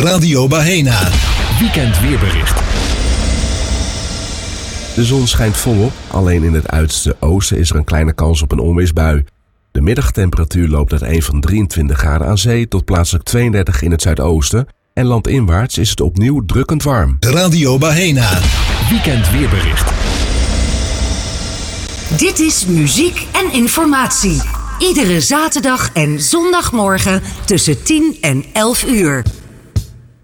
Radio Bahena. Weekend weerbericht. De zon schijnt volop, alleen in het uiterste oosten is er een kleine kans op een onweersbui. De middagtemperatuur loopt uiteen van 23 graden aan zee tot plaatselijk 32 in het zuidoosten. En landinwaarts is het opnieuw drukkend warm. Radio Bahena. Weekend weerbericht. Dit is muziek en informatie. Iedere zaterdag en zondagmorgen tussen 10 en 11 uur.